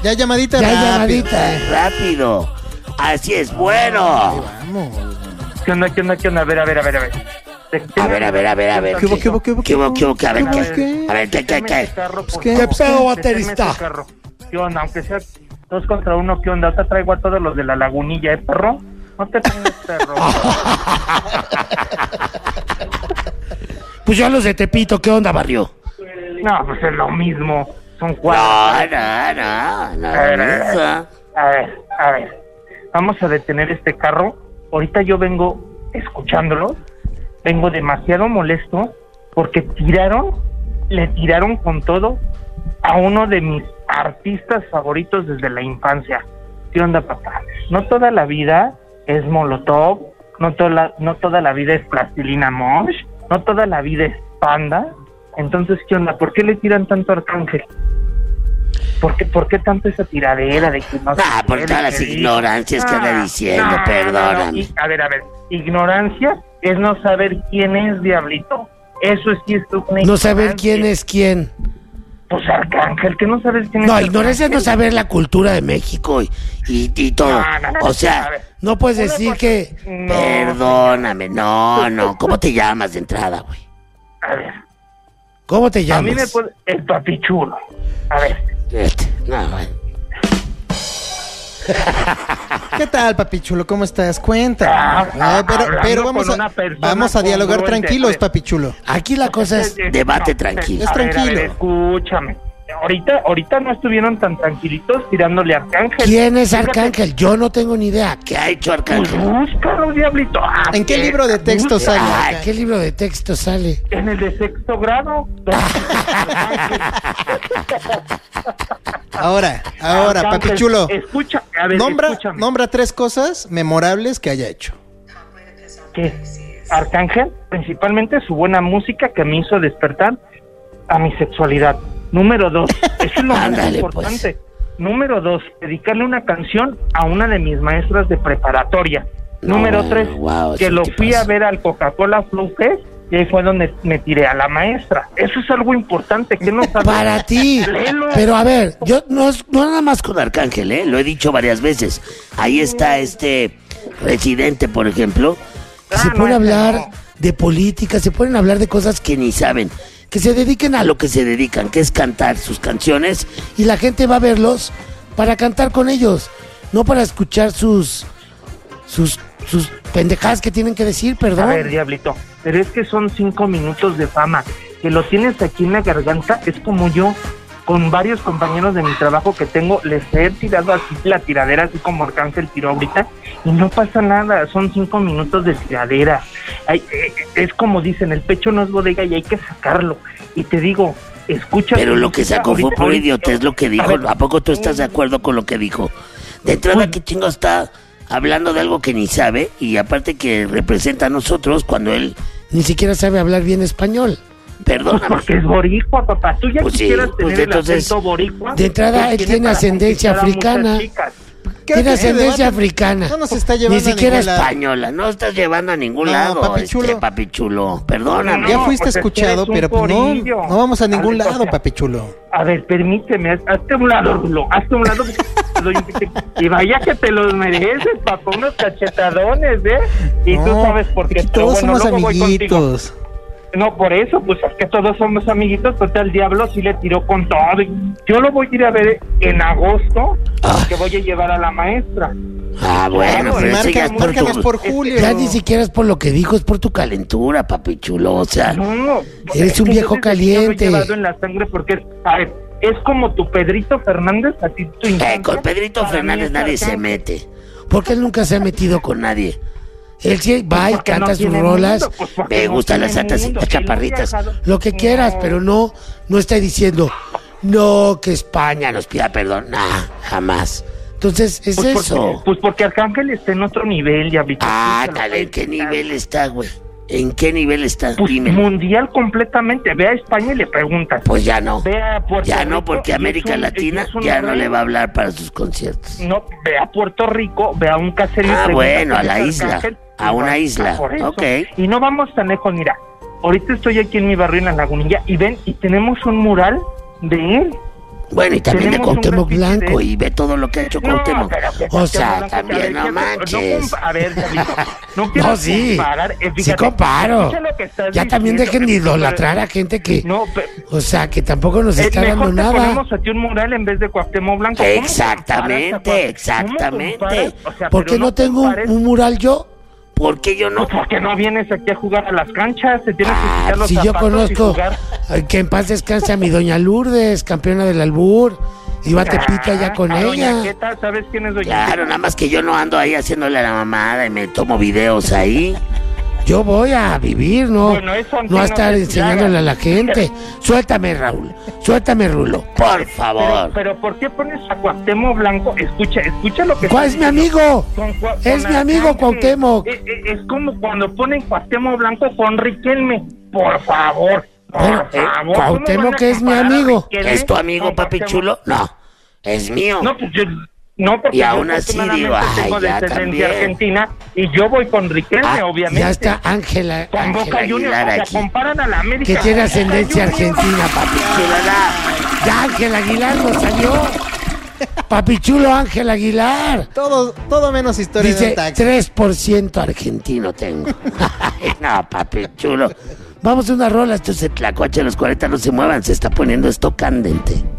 Ya llamadita. Ya rápido. llamadita. Rápido. Así es bueno. Vamos. ¿Qué onda? A ver. A ver. ¿Qué hubo? ¿Qué hubo? A ver, ¿Qué? A ver, ¿qué? ¿Qué pedo, baterista? ¿Qué onda? Aunque sea 2 contra 1, ¿qué onda? Te traigo a todos los de la lagunilla, perro. No te pongas, perro. Pues yo a los de Tepito, ¿qué onda, barrio? No, pues es lo mismo. Son 4. No. A ver. Vamos a detener este carro. Ahorita yo vengo escuchándolo. Vengo demasiado molesto porque le tiraron con todo a uno de mis artistas favoritos desde la infancia. ¿Qué onda, papá? No toda la vida es Molotov, no toda la vida es Plastilina Mosh, no toda la vida es Panda. Entonces, ¿qué onda? ¿Por qué le tiran tanto a Arcángel? ¿Por qué tanto esa tiradera de que no por todas las ignorancias que anda diciendo, perdóname. A ver, ignorancia es no saber quién es Diablito. Eso sí es una No saber quién es quién. Pues Arcángel, que no sabes quién es. No, ignorancia es no saber la cultura de México y todo. O sea, no puedes decir que... Perdóname, no. ¿Cómo te llamas de entrada, güey? A ver, ¿Cómo te a mí me llamas? puede... El papichulo. A ver. No, güey. ¿Qué tal, papi chulo? ¿Cómo estás? Cuenta. Pero vamos a dialogar tranquilos, papi chulo. Aquí la cosa es... Debate tranquilo. Es A ver, tranquilo. escúchame. Ahorita no estuvieron tan tranquilitos tirándole a Arcángel. ¿Quién es Arcángel? Yo no tengo ni idea. ¿Qué ha hecho Pues Arcángel? búscalo, Diablito. ¿En qué libro de texto sale? ¿Qué libro de texto sale? En el de 6º grado. Ahora, Arcángel, papi chulo. Escucha, a ver, escúchame. Nombra 3 cosas memorables que haya hecho. ¿Qué? Arcángel, principalmente su buena música que me hizo despertar a mi sexualidad. Número 2, eso es lo más Ándale, importante. Número 2, dedicarle una canción a una de mis maestras de preparatoria. Número 3, wow, que ¿eso lo qué fui pasa? a ver al Coca-Cola Flow Fest y ahí fue donde me tiré a la maestra. Eso es algo importante, que no sabes. Para ti. Léelo. Pero a ver, yo no No nada más con Arcángel, lo he dicho varias veces. Ahí está Residente, por ejemplo, que se no, pone a ese hablar no. de política, se ponen a hablar de cosas que ni saben. Que se dediquen a lo que se dedican, que es cantar sus canciones, y la gente va a verlos para cantar con ellos, no para escuchar sus pendejadas que tienen que decir, perdón. A ver, Diablito, pero es que son 5 minutos de fama. Que lo tienes aquí en la garganta, es como yo, con varios compañeros de mi trabajo que tengo, les he tirado así la tiradera, así como Arcángel tiró ahorita, y no pasa nada, son 5 minutos de tiradera. Es como dicen, el pecho no es bodega y hay que sacarlo. Y te digo, escucha... pero lo que sacó fue ahorita- por idiotez lo que dijo. A ver, ¿A poco tú estás de acuerdo con lo que dijo? De entrada, ¿qué chingo está hablando de algo que ni sabe? Y aparte que representa a nosotros cuando él... Ni siquiera sabe hablar bien español. Perdóname. porque es boricua, papá. Tú ya Pues sí, quisieras pues tener el entonces, acento boricua. de entrada, pues él tiene para ascendencia conquistar a muchas africana. chicas. Tiene Ese ascendencia debate africana. No nos está llevando Ni siquiera a ningún lado. Española, no estás llevando a ningún No, lado, papi chulo. papi chulo. Perdóname. Ya No, fuiste pues es que escuchado, eres un pero pues porillo. no vamos a ningún A ver, lado, o sea, papi chulo. A ver, permíteme, hazte un lado, Rulo, hazte un lado. Y vaya que te los mereces, papá, unos cachetadones, ¿eh? Y tú sabes por qué. aquí pero todos bueno, somos luego voy contigo. amiguitos. No, por eso, pues es que todos somos amiguitos, pues el diablo sí le tiró con todo. Yo lo voy a ir a ver en agosto, que voy a llevar a la maestra. Ah, bueno, Claro, pero eso ya es por Márcanos tu... por Julio. Ya ni siquiera es por lo que dijo, es por tu calentura, papi chulo. O sea, No, eres es un que viejo yo desde niño caliente. Lo he llevado en la sangre porque, a ver, es como tu Pedrito Fernández, así tu infancia. Con Pedrito Para mí Fernández es nadie se Arcángel. mete. porque él nunca se ha metido con nadie. Él sí va y Porque canta no sus tiene rolas, mundo, pues porque Me no gustan tiene las altas y mundo, las que no chaparritas. ha viajado. lo que quieras, pero no está diciendo, no, que España Nos pida perdón. Nah, jamás. Entonces, es Pues eso. porque Arcángel está en otro nivel, diablito. Ah, Sí, se lo tal, ¿en puedes qué quitar. nivel está, güey? ¿En qué nivel está? Pues Dime. mundial completamente. Ve a España y le preguntas. Pues ya no. Ve a Puerto Ya no, Rico porque y América es un- Latina es un ya no rey. le va a hablar para sus conciertos. No, ve a Puerto Rico, ve a un caserío. y Ah, pregunta bueno, a quién la es isla, Arcángel, a y una va- isla, por eso. ok. Y no vamos tan lejos, mira. Ahorita estoy aquí en mi barrio en La Lagunilla y ven, y tenemos un mural de él. Bueno, y también de Tenemos un Cuauhtémoc graffiti Blanco, de- y ve todo lo que ha hecho No, Cuauhtémoc. pero que O Cuauhtémoc sea, Blanco, también no manches. A ver, Chavito, no quiero No, sí, comparar, sí fíjate, comparo. escucha lo que estás Ya también diciendo, dejen de pero- idolatrar a gente que, No, pero... o sea, que tampoco nos está mejor dando te nada. ponemos a ti un mural en vez de Cuauhtémoc Blanco. ¿Cómo Exactamente, comparas a exactamente. ¿Cómo comparas? O sea, ¿Por pero qué no tengo compares- un mural yo? ¿Por qué yo no? No, ¿por qué no vienes aquí a jugar a las canchas? Se tienes que quitar los Si yo zapatos y conozco, jugar. que en paz descanse a mi doña Lourdes, campeona del albur. Iba a Tepito allá con Ah, doña ella. Queta, ¿sabes quién es doña Claro, Queta? nada más que yo no ando ahí haciéndole a la mamada y me tomo videos ahí. Yo voy a vivir, ¿no? Bueno, eso sí no a no estar sé si enseñándole a la hagas. gente. Suéltame, Raúl. Suéltame, Rulo. Por favor. Pero ¿por qué pones a Cuauhtémoc Blanco? Escucha lo que... ¿Cuál es mi amigo? Es mi amigo Arcángel. Cuauhtémoc. Es como cuando ponen Cuauhtémoc Blanco con Riquelme. Por favor. Bueno, Cuauhtémoc es mi amigo. ¿Es ¿Es tu amigo, papi chulo? No, es mío. No, pues yo... No, porque Y yo aún así afortunadamente digo, ay, tengo ya descendencia también. argentina y yo voy con Riquelme, Ah, obviamente. ya está Ángela Con Boca Juniors, Aguilar o sea, aquí. comparan a la América. Que tiene con ascendencia Boca Juniors. argentina, papi chulo. Ya Ángel Aguilar nos salió. Papi chulo Ángel Aguilar. Todo menos historia de Dice un taxi. 3% argentino tengo. No, papi chulo. Vamos a una rola, esto es el Tlacuache de los 40, no se muevan, se está poniendo esto candente.